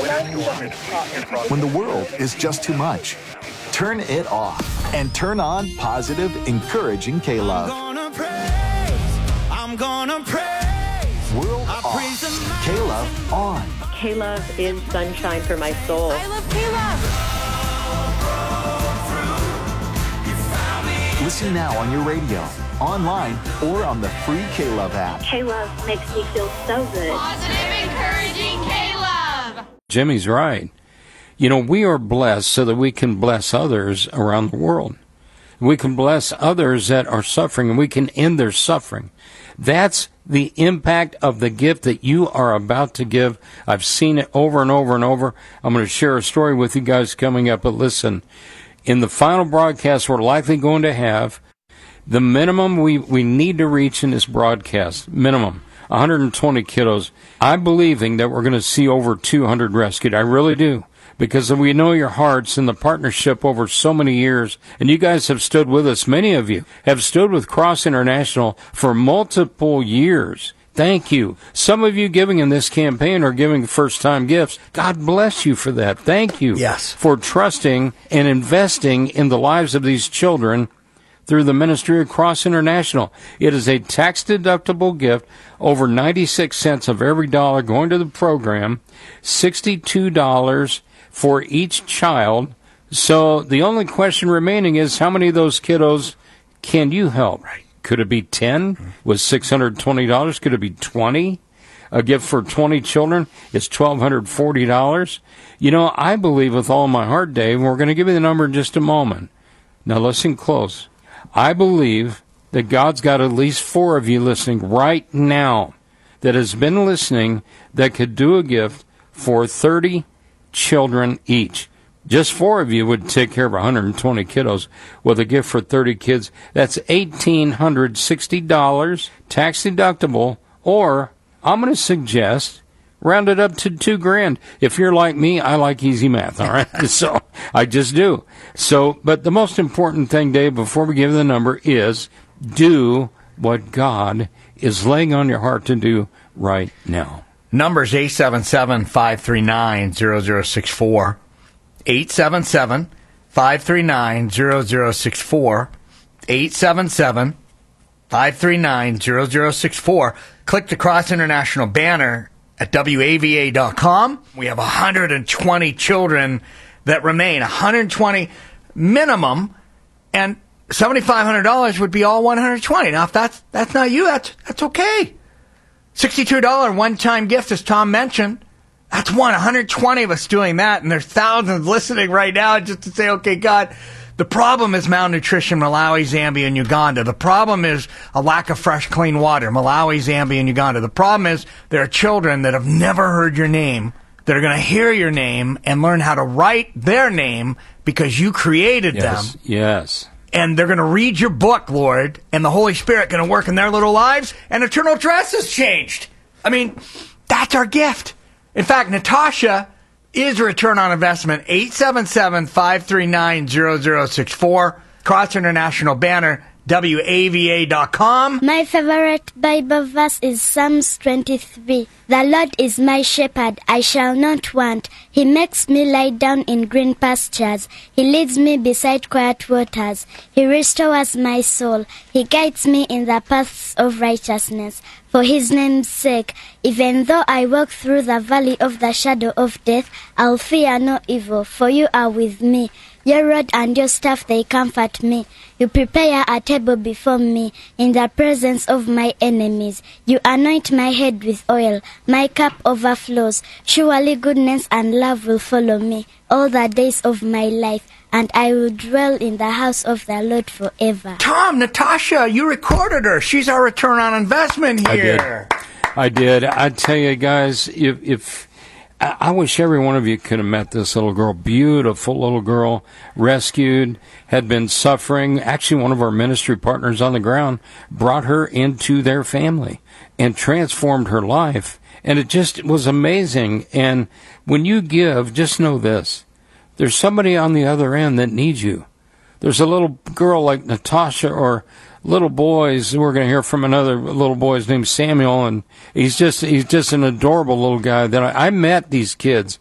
When the world is just too much, turn it off and turn on positive, encouraging K-Love. I'm gonna praise. World off. K-Love on. K-Love is sunshine for my soul. I love K-Love. Listen now on your radio, online, or on the free K-Love app. K-Love makes me feel so good. Positive, encouraging K-Love. Jimmy's right. You know, we are blessed so that we can bless others around the world. We can bless others that are suffering, and we can end their suffering. That's the impact of the gift that you are about to give. I've seen it over and over and over. I'm going to share a story with you guys coming up, but listen, in the final broadcast we're likely going to have, the minimum we need to reach in this broadcast, minimum, 120 kiddos. I'm believing that we're going to see over 200 rescued. I really do. Because we know your hearts and the partnership over so many years, and you guys have stood with us. Many of you have stood with Cross International for multiple years. Thank you. Some of you giving in this campaign are giving first-time gifts. God bless you for that. Thank you for trusting and investing in the lives of these children through the ministry of Cross International. It is a tax-deductible gift, over 96 cents of every dollar going to the program, $62 for each child. So the only question remaining is, how many of those kiddos can you help? Right. Could it be 10 with $620? Could it be 20? A gift for 20 children is $1,240. You know, I believe with all my heart, Dave, and we're going to give you the number in just a moment. Now listen close. I believe that God's got at least 4 of you listening right now that has been listening that could do a gift for 30 children each. Just 4 of you would take care of 120 kiddos with a gift for 30 kids. That's $1,860, tax deductible, or I'm going to suggest round it up to $2,000. If you're like me, I like easy math, all right? So I just do. So, but the most important thing, Dave, before we give the number is do what God is laying on your heart to do right now. Numbers 877-539-0064. 877-539-0064. 877-539-0064. Click the Cross International banner at WAVA.com. We have 120 children that remain, 120 minimum, and $7,500 would be all 120. Now, if that's not you, that's okay. $62 one-time gift, as Tom mentioned. That's 120 of us doing that, and there's thousands listening right now just to say, okay, God, the problem is malnutrition, Malawi, Zambia, and Uganda. The problem is a lack of fresh, clean water, Malawi, Zambia, and Uganda. The problem is there are children that have never heard your name that are going to hear your name and learn how to write their name because you created them. Yes. And they're going to read your book, Lord, and the Holy Spirit going to work in their little lives, and eternal dress has changed. I mean, that's our gift. In fact, Natasha is a return on investment. 877-539-0064. Cross International banner, WAVA.com. My favorite Bible verse is Psalms 23. The Lord is my shepherd, I shall not want. He makes me lie down in green pastures. He leads me beside quiet waters. He restores my soul. He guides me in the paths of righteousness. For his name's sake, even though I walk through the valley of the shadow of death, I'll fear no evil, for you are with me. Your rod and your staff, they comfort me. You prepare a table before me in the presence of my enemies. You anoint my head with oil. My cup overflows. Surely goodness and love will follow me all the days of my life, and I will dwell in the house of the Lord forever. Tom, Natasha, you recorded her. She's our return on investment here. I did. I tell you guys, if I wish every one of you could have met this little girl. Beautiful little girl, rescued, had been suffering. Actually, one of our ministry partners on the ground brought her into their family and transformed her life. And it just was amazing. And when you give, just know this. There's somebody on the other end that needs you. There's a little girl like Natasha, or little boys. We're going to hear from another little boy. His name's Samuel, and he's just an adorable little guy. That I met these kids